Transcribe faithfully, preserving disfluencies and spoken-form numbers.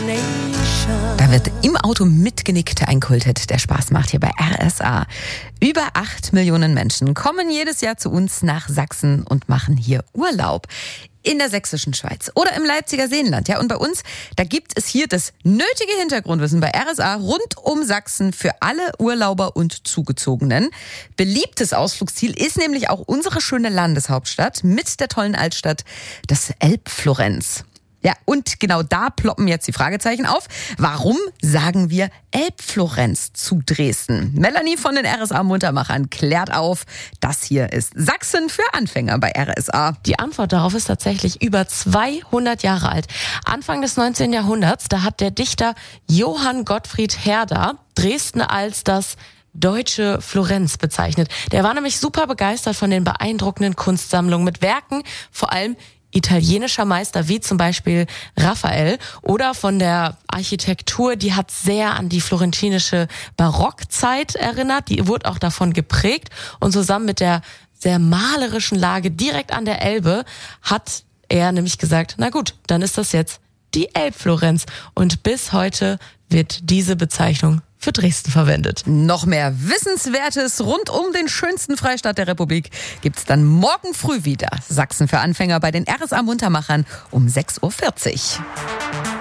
Da wird im Auto mitgenickt, ein Kulthit, der Spaß macht hier bei R S A. Über acht Millionen Menschen kommen jedes Jahr zu uns nach Sachsen und machen hier Urlaub. In der sächsischen Schweiz oder im Leipziger Seenland. Ja, und bei uns, da gibt es hier das nötige Hintergrundwissen bei R S A rund um Sachsen für alle Urlauber und Zugezogenen. Beliebtes Ausflugsziel ist nämlich auch unsere schöne Landeshauptstadt mit der tollen Altstadt, das Elbflorenz. Ja, und genau da ploppen jetzt die Fragezeichen auf. Warum sagen wir Elbflorenz zu Dresden? Melanie von den R S A-Muntermachern klärt auf. Das hier ist Sachsen für Anfänger bei R S A. Die Antwort darauf ist tatsächlich über zweihundert Jahre alt. Anfang des neunzehnten Jahrhunderts, da hat der Dichter Johann Gottfried Herder Dresden als das deutsche Florenz bezeichnet. Der war nämlich super begeistert von den beeindruckenden Kunstsammlungen mit Werken, vor allem italienischer Meister wie zum Beispiel Raphael, oder von der Architektur, die hat sehr an die florentinische Barockzeit erinnert, die wurde auch davon geprägt, und zusammen mit der sehr malerischen Lage direkt an der Elbe hat er nämlich gesagt, na gut, dann ist das jetzt die Elbflorenz, und bis heute wird diese Bezeichnung für Dresden verwendet. Noch mehr Wissenswertes rund um den schönsten Freistaat der Republik gibt's dann morgen früh wieder. Sachsen für Anfänger bei den R S A-Muntermachern um sechs Uhr vierzig.